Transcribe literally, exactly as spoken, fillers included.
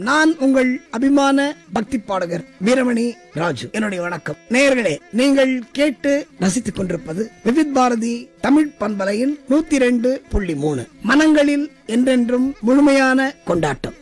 நான் உங்கள் அபிமான பக்தி பாடகர் வீரமணி ராஜு. என்னுடைய வணக்கம். நேயர்களே, நீங்கள் கேட்டு ரசித்துக் கொண்டிருப்பது விவித் பாரதி தமிழ் பண்பலையின் நூத்தி ரெண்டு புள்ளி மூணு. மனங்களில் என்றென்றும் முழுமையான கொண்டாட்டம்.